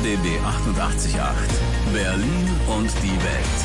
RBB 88.8 Berlin und die Welt.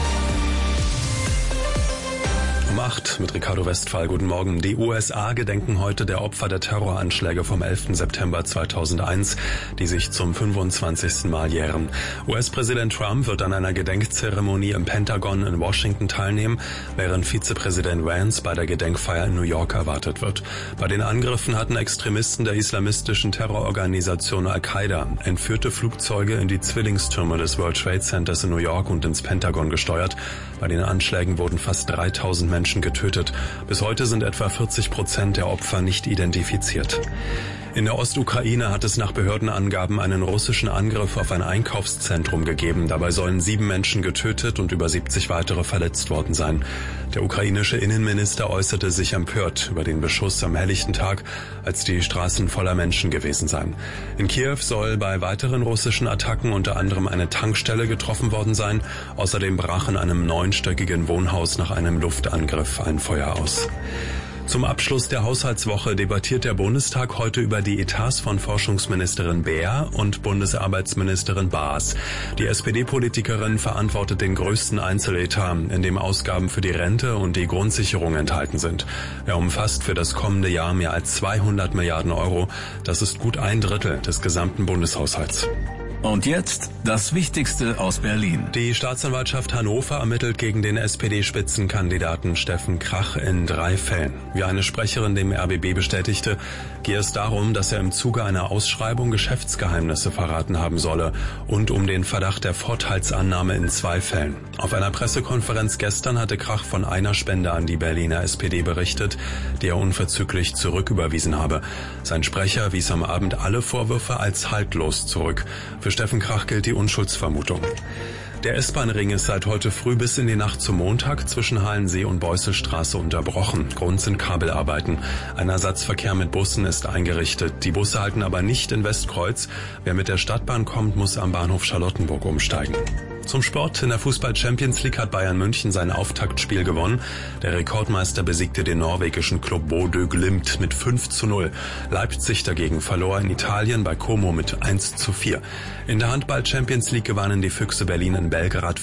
Um 8 mit Ricardo Westphal. Guten Morgen. Die USA gedenken heute der Opfer der Terroranschläge vom 11. September 2001, die sich zum 25. Mal jähren. US-Präsident Trump wird an einer Gedenkzeremonie im Pentagon in Washington teilnehmen, während Vizepräsident Vance bei der Gedenkfeier in New York erwartet wird. Bei den Angriffen hatten Extremisten der islamistischen Terrororganisation Al-Qaida entführte Flugzeuge in die Zwillingstürme des World Trade Centers in New York und ins Pentagon gesteuert. Bei den Anschlägen wurden fast 3000 Menschen getötet. Bis heute sind etwa 40% der Opfer nicht identifiziert. In der Ostukraine hat es nach Behördenangaben einen russischen Angriff auf ein Einkaufszentrum gegeben. Dabei sollen 7 Menschen getötet und über 70 weitere verletzt worden sein. Der ukrainische Innenminister äußerte sich empört über den Beschuss am helllichten Tag, als die Straßen voller Menschen gewesen seien. In Kiew soll bei weiteren russischen Attacken unter anderem eine Tankstelle getroffen worden sein. Außerdem brach in einem 9-stöckigen Wohnhaus nach einem Luftangriff ein Feuer aus. Zum Abschluss der Haushaltswoche debattiert der Bundestag heute über die Etats von Forschungsministerin Beer und Bundesarbeitsministerin Baas. Die SPD-Politikerin verantwortet den größten Einzeletat, in dem Ausgaben für die Rente und die Grundsicherung enthalten sind. Er umfasst für das kommende Jahr mehr als 200 Milliarden Euro. Das ist gut ein Drittel des gesamten Bundeshaushalts. Und jetzt das Wichtigste aus Berlin. Die Staatsanwaltschaft Hannover ermittelt gegen den SPD-Spitzenkandidaten Steffen Krach in 3 Fällen. Wie eine Sprecherin dem RBB bestätigte, gehe es darum, dass er im Zuge einer Ausschreibung Geschäftsgeheimnisse verraten haben solle und um den Verdacht der Vorteilsannahme in 2 Fällen. Auf einer Pressekonferenz gestern hatte Krach von einer Spende an die Berliner SPD berichtet, die er unverzüglich zurücküberwiesen habe. Sein Sprecher wies am Abend alle Vorwürfe als haltlos zurück. Für Steffen Krach gilt die Unschuldsvermutung. Der S-Bahn-Ring ist seit heute früh bis in die Nacht zum Montag zwischen Halensee und Beuselstraße unterbrochen. Grund sind Kabelarbeiten. Ein Ersatzverkehr mit Bussen ist eingerichtet. Die Busse halten aber nicht in Westkreuz. Wer mit der Stadtbahn kommt, muss am Bahnhof Charlottenburg umsteigen. Zum Sport. In der Fußball-Champions League hat Bayern München sein Auftaktspiel gewonnen. Der Rekordmeister besiegte den norwegischen Club Bodø Glimt mit 5:0. Leipzig dagegen verlor in Italien bei Como mit 1:4. In der Handball-Champions League gewannen die Füchse Berlin in Belgrad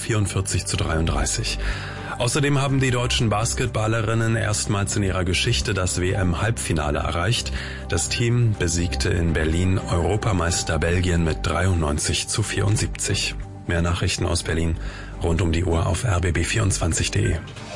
44:33. Außerdem haben die deutschen Basketballerinnen erstmals in ihrer Geschichte das WM-Halbfinale erreicht. Das Team besiegte in Berlin Europameister Belgien mit 93:74. Mehr Nachrichten aus Berlin rund um die Uhr auf rbb24.de.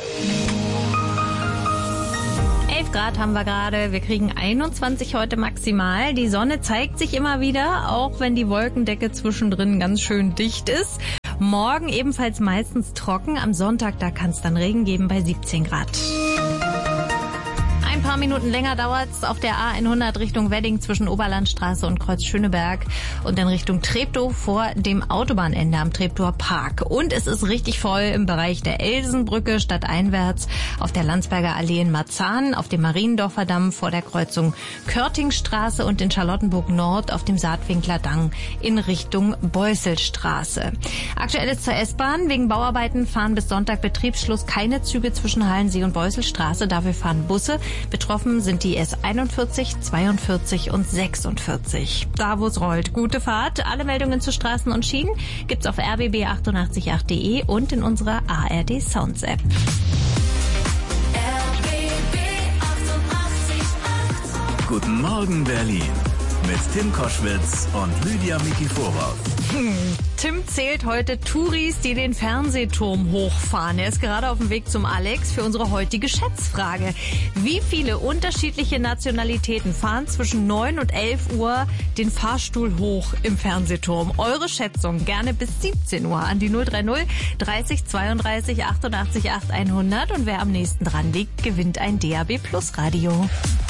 11 Grad haben wir gerade. Wir kriegen 21 heute maximal. Die Sonne zeigt sich immer wieder, auch wenn die Wolkendecke zwischendrin ganz schön dicht ist. Morgen ebenfalls meistens trocken. Am Sonntag, da kann es dann Regen geben bei 17 Grad. Ein paar Minuten länger dauert's auf der A100 Richtung Wedding zwischen Oberlandstraße und Kreuz Schöneberg und in Richtung Treptow vor dem Autobahnende am Treptower Park. Und es ist richtig voll im Bereich der Elsenbrücke stadteinwärts auf der Landsberger Allee in Marzahn, auf dem Mariendorfer Damm vor der Kreuzung Körtingstraße und in Charlottenburg Nord auf dem Saatwinkler Damm in Richtung Beuselstraße. Aktuelles zur S-Bahn. Wegen Bauarbeiten fahren bis Sonntag Betriebsschluss keine Züge zwischen Halensee und Beuselstraße. Dafür fahren Busse. Betroffen sind die S41, 42 und 46. Da wo es rollt. Gute Fahrt. Alle Meldungen zu Straßen und Schienen gibt's auf rbb888.de und in unserer ARD Sounds App. Guten Morgen Berlin mit Tim Koschwitz und Lydia Mikiforow. Tim zählt heute Touris, die den Fernsehturm hochfahren. Er ist gerade auf dem Weg zum Alex für unsere heutige Schätzfrage. Wie viele unterschiedliche Nationalitäten fahren zwischen 9 und 11 Uhr den Fahrstuhl hoch im Fernsehturm? Eure Schätzung gerne bis 17 Uhr an die 030 30 32 88 8 100. Und wer am nächsten dran liegt, gewinnt ein DAB Plus Radio.